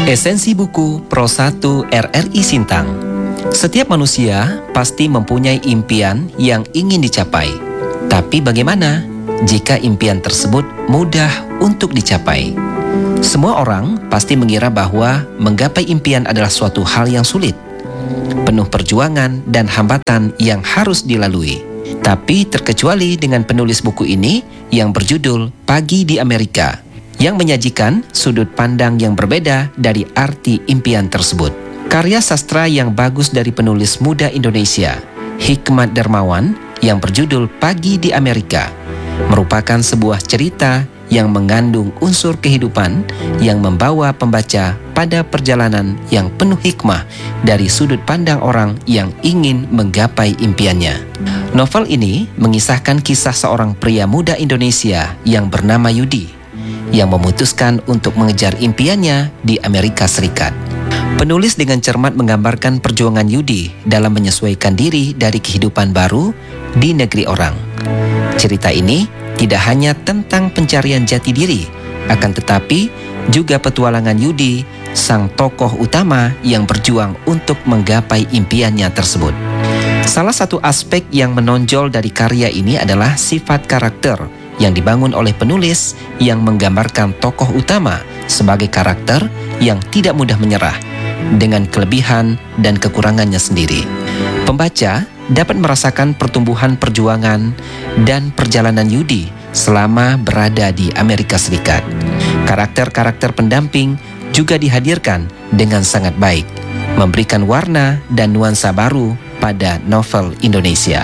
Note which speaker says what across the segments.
Speaker 1: Esensi buku Pro 1 RRI Sintang. Setiap manusia pasti mempunyai impian yang ingin dicapai. Tapi bagaimana jika impian tersebut mudah untuk dicapai? Semua orang pasti mengira bahwa menggapai impian adalah suatu hal yang sulit, penuh perjuangan dan hambatan yang harus dilalui. Tapi terkecuali dengan penulis buku ini yang berjudul Pagi di Amerika, yang menyajikan sudut pandang yang berbeda dari arti impian tersebut. Karya sastra yang bagus dari penulis muda Indonesia, Hikmat Darmawan, yang berjudul Pagi di Amerika, merupakan sebuah cerita yang mengandung unsur kehidupan yang membawa pembaca pada perjalanan yang penuh hikmah dari sudut pandang orang yang ingin menggapai impiannya. Novel ini mengisahkan kisah seorang pria muda Indonesia yang bernama Yudi, yang memutuskan untuk mengejar impiannya di Amerika Serikat. Penulis dengan cermat menggambarkan perjuangan Yudi dalam menyesuaikan diri dari kehidupan baru di negeri orang. Cerita ini tidak hanya tentang pencarian jati diri, akan tetapi juga petualangan Yudi, sang tokoh utama yang berjuang untuk menggapai impiannya tersebut. Salah satu aspek yang menonjol dari karya ini adalah sifat karakter yang dibangun oleh penulis yang menggambarkan tokoh utama sebagai karakter yang tidak mudah menyerah dengan kelebihan dan kekurangannya sendiri. Pembaca dapat merasakan pertumbuhan perjuangan dan perjalanan Yudi selama berada di Amerika Serikat. Karakter-karakter pendamping juga dihadirkan dengan sangat baik, memberikan warna dan nuansa baru pada novel Indonesia.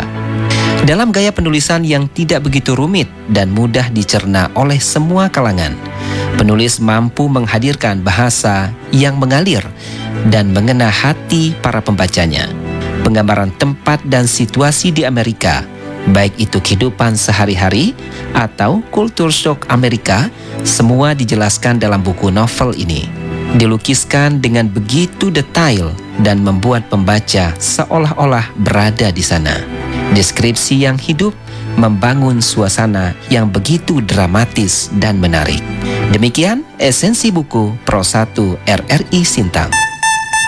Speaker 1: Dalam gaya penulisan yang tidak begitu rumit dan mudah dicerna oleh semua kalangan, penulis mampu menghadirkan bahasa yang mengalir dan mengena hati para pembacanya. Penggambaran tempat dan situasi di Amerika, baik itu kehidupan sehari-hari atau kultur shock Amerika, semua dijelaskan dalam buku novel ini. Dilukiskan dengan begitu detail dan membuat pembaca seolah-olah berada di sana. Deskripsi yang hidup membangun suasana yang begitu dramatis dan menarik. Demikian esensi buku Pro 1 RRI Sintang.